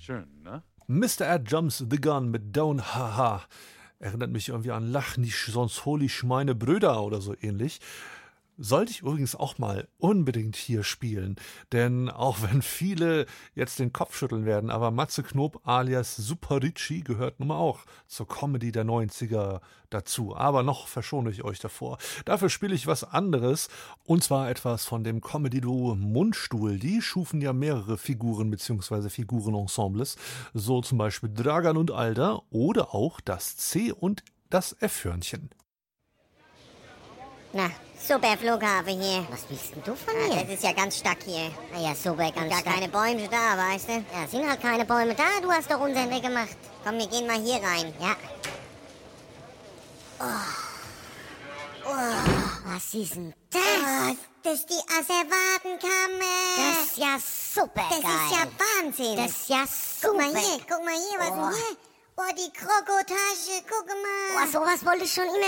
Schön, ne? Mr. Ed Jumps the Gun mit Don't Haha. Erinnert mich irgendwie an Lach nicht, sonst hol ich meine Brüder oder so ähnlich. Sollte ich übrigens auch mal unbedingt hier spielen, denn auch wenn viele jetzt den Kopf schütteln werden, aber Matze Knob alias Super Ricci gehört nun mal auch zur Comedy der 90er dazu. Aber noch verschone ich euch davor. Dafür spiele ich was anderes, und zwar etwas von dem Comedy-Duo Mundstuhl. Die schufen ja mehrere Figuren bzw. Figurenensembles, so zum Beispiel Dragan und Alda oder auch das C- und das F-Hörnchen. Na, super Flughafen hier. Was willst denn du von Ja, mir? das ist ja ganz stark hier. Na ja, super, ganz Gar stark. keine Bäume da, weißt du? Ja, sind halt keine Bäume da, du hast doch unseren Weg gemacht. Komm, wir gehen mal hier rein. Ja. Was ist denn das? Oh, das ist die Asservatenkammer. Das ist ja super Das geil. ist ja Wahnsinn. Das ist ja super. Guck mal hier, was ist denn hier? Oh, die Krokotasche, guck mal. Oh, sowas wollte ich schon immer